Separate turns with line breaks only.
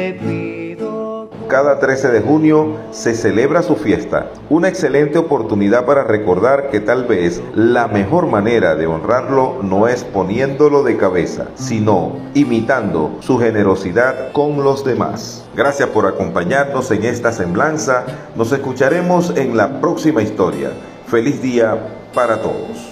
Cada 13 de junio se celebra su fiesta, una excelente oportunidad para recordar que tal vez la mejor manera de honrarlo no es poniéndolo de cabeza, sino imitando su generosidad con los demás. Gracias por acompañarnos en esta semblanza. Nos escucharemos en la próxima historia. Feliz día para todos.